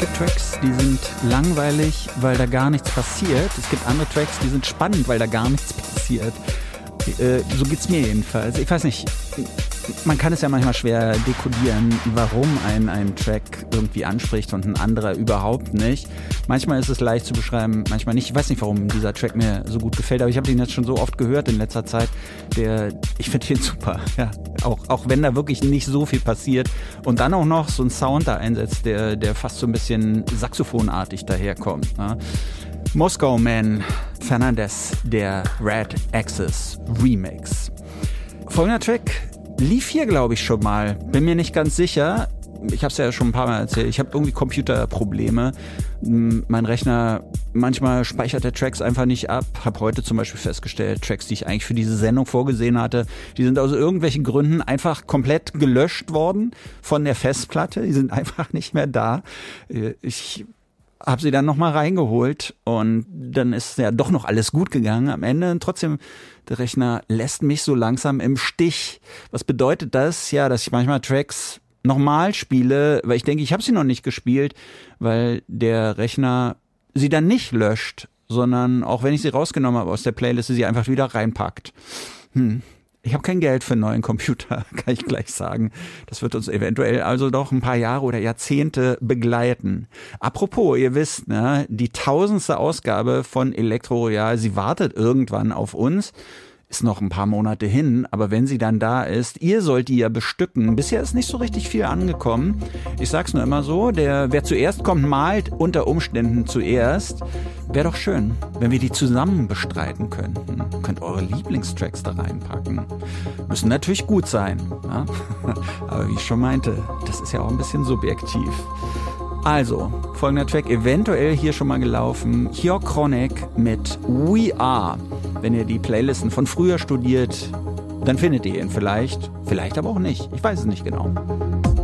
gibt Tracks, die sind langweilig, weil da gar nichts passiert. Es gibt andere Tracks, die sind spannend, weil da gar nichts passiert. So geht's mir jedenfalls. Ich weiß nicht, man kann es ja manchmal schwer dekodieren, warum ein Track irgendwie anspricht und ein anderer überhaupt nicht. Manchmal ist es leicht zu beschreiben, manchmal nicht. Ich weiß nicht, warum dieser Track mir so gut gefällt, aber ich habe den jetzt schon so oft gehört in letzter Zeit. Ich finde den super, ja. Auch wenn da wirklich nicht so viel passiert und dann auch noch so ein Sound da einsetzt, der fast so ein bisschen saxophonartig daherkommt, ne? Moskau Man, Fernandez, der Red Axis Remix. Folgender Track lief hier, glaube ich, schon mal. Bin mir nicht ganz sicher. Ich habe es ja schon ein paar Mal erzählt. Ich habe irgendwie Computerprobleme. Mein Rechner, manchmal speichert der Tracks einfach nicht ab. Habe heute zum Beispiel festgestellt, Tracks, die ich eigentlich für diese Sendung vorgesehen hatte, die sind aus irgendwelchen Gründen einfach komplett gelöscht worden von der Festplatte. Die sind einfach nicht mehr da. Ich habe sie dann nochmal reingeholt und dann ist ja doch noch alles gut gegangen am Ende. Und trotzdem, der Rechner lässt mich so langsam im Stich. Was bedeutet das? Ja, dass ich manchmal Tracks nochmal spiele, weil ich denke, ich habe sie noch nicht gespielt, weil der Rechner sie dann nicht löscht, sondern auch wenn ich sie rausgenommen habe aus der Playlist, sie einfach wieder reinpackt. Ich habe kein Geld für einen neuen Computer, kann ich gleich sagen. Das wird uns eventuell also doch ein paar Jahre oder Jahrzehnte begleiten. Apropos, ihr wisst, ne, die 1000. Ausgabe von Elektro Royal, sie wartet irgendwann auf uns. Ist noch ein paar Monate hin, aber wenn sie dann da ist, ihr sollt die ja bestücken. Bisher ist nicht so richtig viel angekommen. Ich sag's nur immer so, wer zuerst kommt, malt unter Umständen zuerst. Wäre doch schön, wenn wir die zusammen bestreiten könnten. Könnt eure Lieblingstracks da reinpacken. Müssen natürlich gut sein, ja? Aber wie ich schon meinte, das ist ja auch ein bisschen subjektiv. Also, folgender Track eventuell hier schon mal gelaufen. Hier Chronic mit We Are. Wenn ihr die Playlisten von früher studiert, dann findet ihr ihn vielleicht aber auch nicht. Ich weiß es nicht genau.